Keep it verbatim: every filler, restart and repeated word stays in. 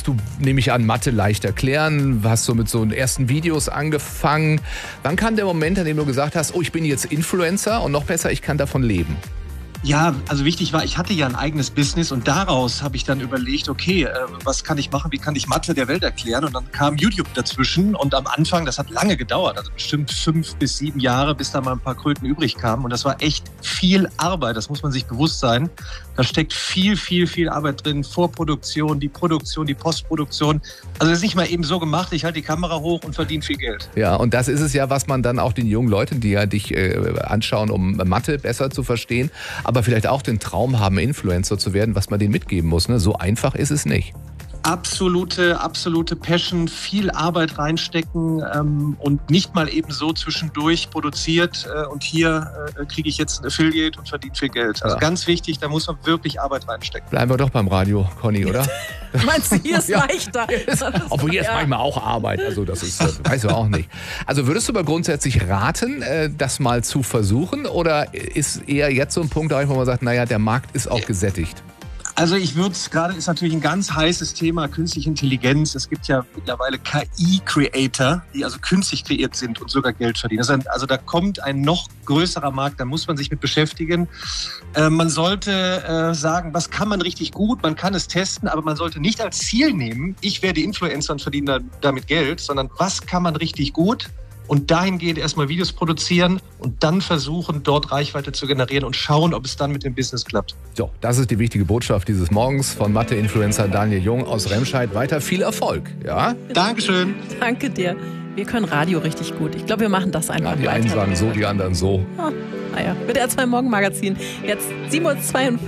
konntest du, nehme ich an, Mathe leicht erklären, hast so mit so ersten Videos angefangen. Wann kam der Moment, an dem du gesagt hast, oh, ich bin jetzt Influencer und noch besser, ich kann davon leben? Ja, also wichtig war, ich hatte ja ein eigenes Business und daraus habe ich dann überlegt, okay, äh, was kann ich machen, wie kann ich Mathe der Welt erklären? Und dann kam YouTube dazwischen und am Anfang, das hat lange gedauert, also bestimmt fünf bis sieben Jahre, bis da mal ein paar Kröten übrig kamen. Und das war echt viel Arbeit, das muss man sich bewusst sein. Da steckt viel, viel, viel Arbeit drin, Vorproduktion, die Produktion, die Postproduktion. Also das ist nicht mal eben so gemacht, ich halte die Kamera hoch und verdiene viel Geld. Ja, und das ist es ja, was man dann auch den jungen Leuten, die ja dich äh, anschauen, um Mathe besser zu verstehen, aber vielleicht auch den Traum haben, Influencer zu werden, was man denen mitgeben muss. Ne? So einfach ist es nicht. Absolute, absolute Passion, viel Arbeit reinstecken ähm, und nicht mal eben so zwischendurch produziert äh, und hier äh, kriege ich jetzt ein Affiliate und verdiene viel Geld. Also ja. Ganz wichtig, da muss man wirklich Arbeit reinstecken. Bleiben wir doch beim Radio, Conny, oder? Meinst du, hier ist ja. leichter? Obwohl hier ist ja. manchmal auch Arbeit, also das ist, das weißt du auch nicht. Also würdest du aber grundsätzlich raten, das mal zu versuchen oder ist eher jetzt so ein Punkt, wo man sagt, naja, der Markt ist auch gesättigt? Also ich würde es, gerade ist natürlich ein ganz heißes Thema, künstliche Intelligenz. Es gibt ja mittlerweile K I-Creator, die also künstlich kreiert sind und sogar Geld verdienen. Also, also da kommt ein noch größerer Markt, da muss man sich mit beschäftigen. Äh, man sollte äh, sagen, was kann man richtig gut, man kann es testen, aber man sollte nicht als Ziel nehmen, ich werde Influencer und verdiene damit Geld, sondern was kann man richtig gut? Und dahingehend erstmal Videos produzieren und dann versuchen, dort Reichweite zu generieren und schauen, ob es dann mit dem Business klappt. So, das ist die wichtige Botschaft dieses Morgens von Mathe-Influencer Daniel Jung aus Remscheid. Weiter viel Erfolg, ja? Dankeschön. Danke dir. Wir können Radio richtig gut. Ich glaube, wir machen das einfach ja, die weiter. einen sagen so, die anderen so. Ah, naja, mit R zwei Morgen Magazin. Jetzt sieben Uhr zweiundvierzig.